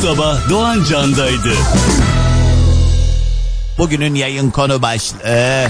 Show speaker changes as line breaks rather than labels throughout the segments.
sabah Doğan Can'daydı.
Bugünün yayın konu başlığı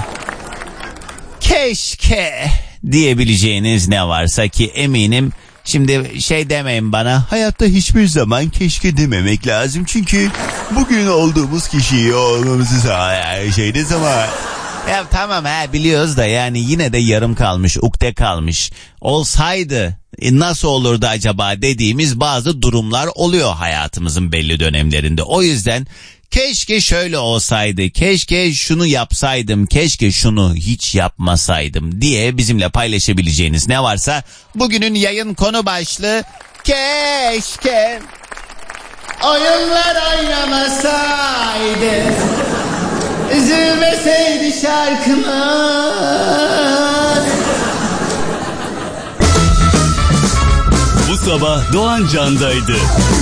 keşke diyebileceğiniz ne varsa ki eminim şimdi şey demeyin bana, hayatta hiçbir zaman keşke dememek lazım çünkü bugün olduğumuz kişiyi olmamızı sağlayan şeydiz ama ya tamam biliyoruz da yani yine de yarım kalmış, ukde kalmış. Olsaydı nasıl olurdu acaba dediğimiz bazı durumlar oluyor hayatımızın belli dönemlerinde. O yüzden keşke şöyle olsaydı, keşke şunu yapsaydım, keşke şunu hiç yapmasaydım diye bizimle paylaşabileceğiniz ne varsa bugünün yayın konu başlığı keşke oyunlar oynamasaydı, üzülmeseydi şarkılar.
Bu sabah Doğan Can'daydı.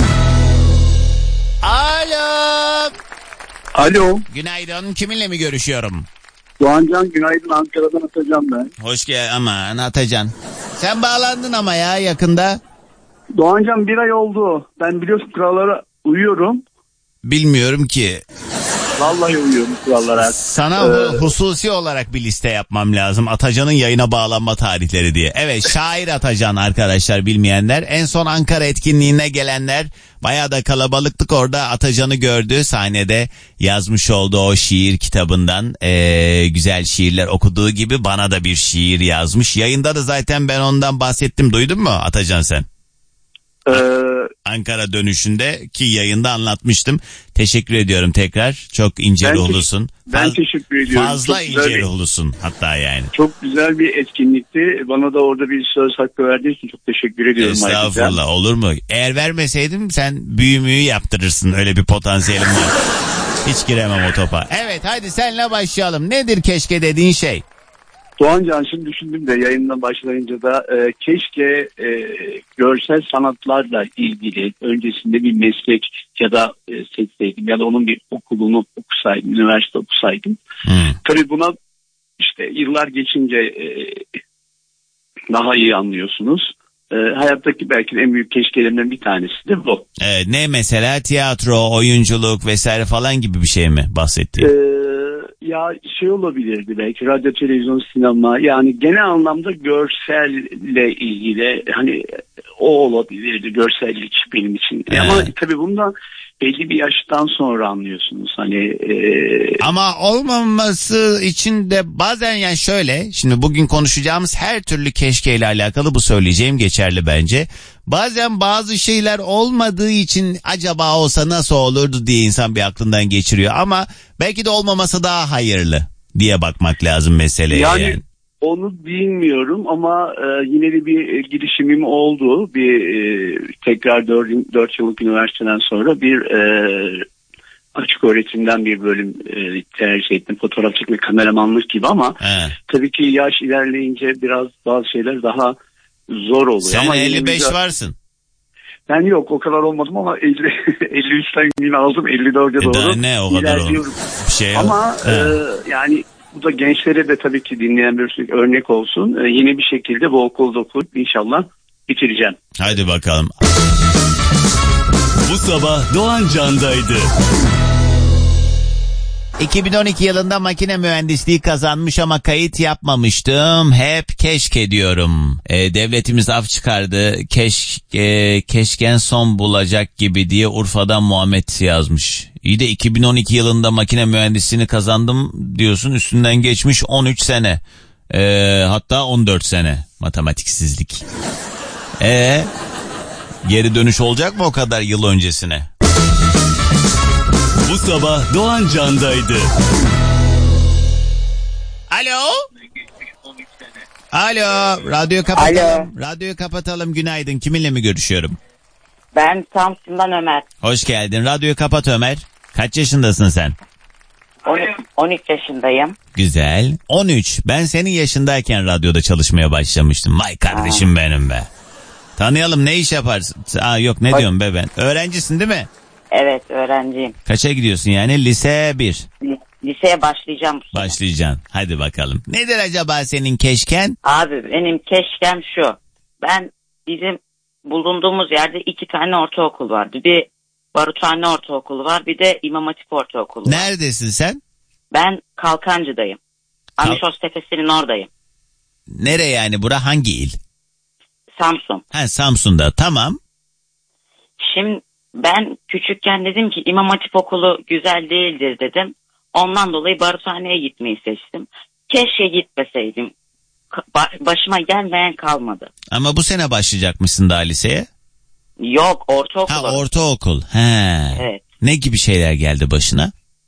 Alo.
Alo.
Günaydın. Kiminle mi görüşüyorum?
Doğancan günaydın, Ankara'dan Atacan ben.
Hoş geldin. Aman Atacan. Sen bağlandın ama ya yakında.
Doğancan bir ay oldu. Ben biliyorsun kurallara uyuyorum.
Bilmiyorum ki.
Vallahi uyuyorum kurallara.
Sana hususi olarak bir liste yapmam lazım. Atacan'ın yayına bağlanma tarihleri diye. Evet, şair Atacan arkadaşlar, bilmeyenler. En son Ankara etkinliğine gelenler bayağı da kalabalıktık, orada Atacan'ı gördü sahnede, yazmış olduğu o şiir kitabından güzel şiirler okuduğu gibi bana da bir şiir yazmış. Yayında da zaten ben ondan bahsettim, duydun mu Atacan sen? Ankara dönüşünde ki yayında anlatmıştım. Teşekkür ediyorum tekrar. Çok ince ruhlusun.
Ben teşekkür ediyorum.
Fazla ince ruhlusun hatta yani.
Çok güzel bir etkinlikti. Bana da orada bir söz hakkı verdiğin için çok teşekkür ediyorum.
Estağfurullah ayrıca. Olur mu? Eğer vermeseydim sen büyümüyü yaptırırsın. Öyle bir potansiyelim var. Hiç giremem o topa. Evet, hadi senle başlayalım. Nedir keşke dediğin şey?
Doğancan, şimdi düşündüm de yayından başlayınca da keşke görsel sanatlarla ilgili öncesinde bir meslek ya da seçseydim ya da onun bir okulunu okusaydım, üniversite okusaydım. Tabii buna işte yıllar geçince daha iyi anlıyorsunuz. Hayattaki belki en büyük keşkelerimden bir tanesi de bu.
Ne mesela, tiyatro, oyunculuk vesaire falan gibi bir şey mi bahsettiğin?
Ya şey olabilirdi belki, radyo, televizyon, sinema, yani genel anlamda görselle ilgili hani o olabilirdi, görsellik benim için. Ama tabii bundan belli bir yaştan sonra anlıyorsunuz hani.
Ama olmaması için de bazen yani şöyle, şimdi bugün konuşacağımız her türlü keşkeyle alakalı bu söyleyeceğim geçerli bence. Bazen bazı şeyler olmadığı için acaba olsa nasıl olurdu diye insan bir aklından geçiriyor. Ama belki de olmaması daha hayırlı diye bakmak lazım meseleye yani.
Onu bilmiyorum ama yine de bir girişimim oldu. Tekrar 4 yıllık üniversiteden sonra bir açık öğretimden bir bölüm tercih ettim. Fotoğrafçılık ve kameramanlık gibi ama tabii ki yaş ilerleyince biraz bazı şeyler daha zor oluyor.
Sen
ama
55 varsın.
Ben yok o kadar olmadım ama 53'ten yine aldım 54'e doğru.
Ne o kadar oldu?
Ama yani bu da gençlere de tabii ki dinleyen bir sürü örnek olsun. Yine bir şekilde bu okulda okuyup inşallah bitireceğim.
Hadi bakalım.
Bu sabah Doğan Can'daydı.
2012 yılında makine mühendisliği kazanmış ama kayıt yapmamıştım. Hep keşke diyorum. Devletimiz af çıkardı. Keşken son bulacak gibi diye Urfa'dan Muhammed yazmış. İyi de 2012 yılında makine mühendisliğini kazandım diyorsun. Üstünden geçmiş 13 sene. Hatta 14 sene. Matematiksizlik. Geri dönüş olacak mı o kadar yıl öncesine?
Bu sabah Doğan Can'daydı.
Alo. Alo. Radyoyu kapatalım. Alo. Radyoyu kapatalım. Günaydın. Kiminle mi görüşüyorum?
Ben Samsun'dan Ömer.
Hoş geldin. Radyoyu kapat Ömer. Kaç yaşındasın sen?
13 yaşındayım.
Güzel. 13. Ben senin yaşındayken radyoda çalışmaya başlamıştım. Vay kardeşim benim be. Tanıyalım, ne iş yaparsın? Yok ne diyorum be ben. Öğrencisin değil mi?
Evet, öğrenciyim.
Kaça gidiyorsun yani? Lise 1.
Liseye başlayacağım bu sene.
Başlayacaksın. Hadi bakalım. Nedir acaba senin keşken?
Abi benim keşkem şu. Bizim bulunduğumuz yerde 2 tane ortaokul vardı. Bir Baruthane Ortaokulu var. Bir de İmam Hatip Ortaokulu var.
Neredesin sen?
Ben Kalkancı'dayım. Anişos Tepesi'nin oradayım.
Nere yani bura, hangi il?
Samsun.
Ha, Samsun'da, tamam.
Şimdi ben küçükken dedim ki İmam Hatip Okulu güzel değildir dedim. Ondan dolayı Baruthane'ye gitmeyi seçtim. Keşke gitmeseydim. Başıma gelmeyen kalmadı.
Ama bu sene başlayacakmışsın daha liseye.
Yok, ortaokul.
Ha, ortaokul. He.
Evet.
Ne gibi şeyler geldi başına?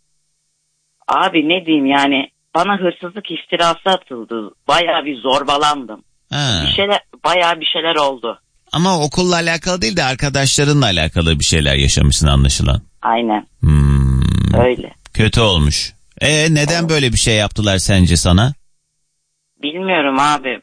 Abi ne diyeyim yani, bana hırsızlık iftirası atıldı. Bayağı bir zorbalandım.
Ha.
Bayağı bir şeyler oldu.
Ama okulla alakalı değil de arkadaşlarınla alakalı bir şeyler yaşamışsın anlaşılan.
Aynen. Öyle.
Kötü olmuş. Neden böyle bir şey yaptılar sence sana?
Bilmiyorum abi.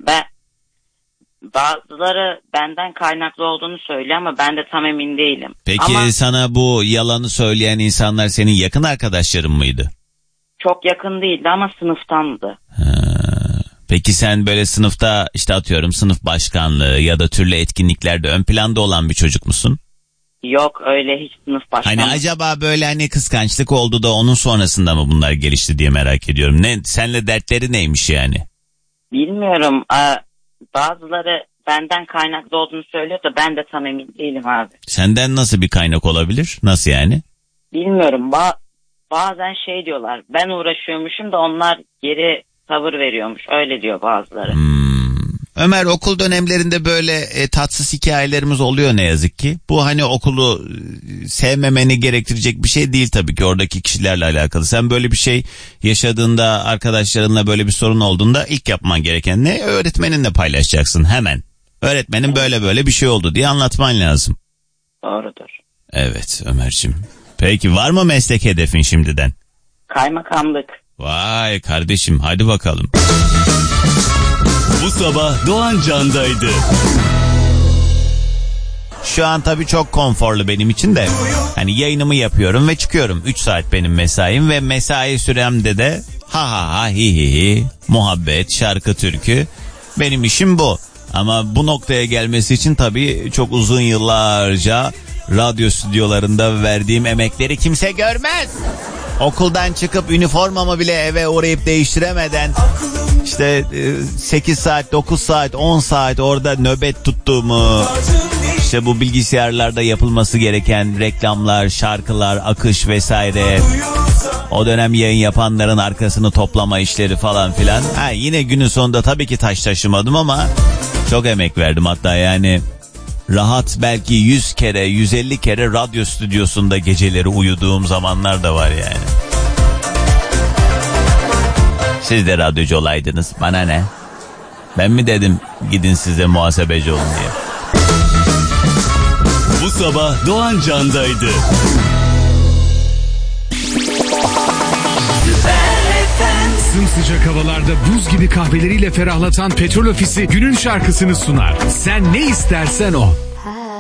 Bazıları benden kaynaklı olduğunu söylüyor ama ben de tam emin değilim.
Peki
ama
sana bu yalanı söyleyen insanlar senin yakın arkadaşların mıydı?
çok yakın değildi ama sınıftandı.
Peki sen böyle sınıfta işte atıyorum sınıf başkanlığı ya da türlü etkinliklerde ön planda olan bir çocuk musun?
Yok, öyle hiç sınıf başkanlığı.
Hani acaba böyle hani kıskançlık oldu da onun sonrasında mı bunlar gelişti diye merak ediyorum. Senle dertleri neymiş yani?
Bilmiyorum. Bazıları benden kaynaklı olduğunu söylüyor da ben de tam emin değilim abi.
Senden nasıl bir kaynak olabilir? Nasıl yani?
Bilmiyorum. Bazen şey diyorlar. Ben uğraşıyormuşum da onlar geri tavır veriyormuş. Öyle diyor bazıları.
Ömer, okul dönemlerinde böyle tatsız hikayelerimiz oluyor ne yazık ki. Bu hani okulu sevmemeni gerektirecek bir şey değil tabii ki, oradaki kişilerle alakalı. Sen böyle bir şey yaşadığında, arkadaşlarınla böyle bir sorun olduğunda ilk yapman gereken ne? Öğretmeninle paylaşacaksın hemen. Öğretmenin böyle bir şey oldu diye anlatman lazım.
Doğrudur.
Evet Ömerciğim. Peki var mı meslek hedefin şimdiden?
Kaymakamlık.
Vay kardeşim, hadi bakalım.
Bu sabah Doğan Can'daydı.
Şu an tabii çok konforlu benim için de. Hani yayınımı yapıyorum ve çıkıyorum. 3 saat benim mesaim ve mesai süremde de ha hi muhabbet, şarkı, türkü. Benim işim bu. Ama bu noktaya gelmesi için tabii çok uzun yıllarca radyo stüdyolarında verdiğim emekleri kimse görmez. Okuldan çıkıp üniformamı bile eve uğrayıp değiştiremeden işte 8 saat, 9 saat, 10 saat orada nöbet tuttuğumu, işte bu bilgisayarlarda yapılması gereken reklamlar, şarkılar, akış vesaire, o dönem yayın yapanların arkasını toplama işleri falan filan. Yine günün sonunda tabii ki taş taşımadım ama çok emek verdim. Hatta yani rahat belki 100 kere 150 kere radyo stüdyosunda geceleri uyuduğum zamanlar da var yani. Siz de radyocu olaydınız, bana ne? Ben mi dedim gidin size muhasebeci olun diye?
Bu sabah Doğan Can'daydı.
Sımsıcak havalarda buz gibi kahveleriyle ferahlatan Petrol Ofisi günün şarkısını sunar. Sen ne istersen o.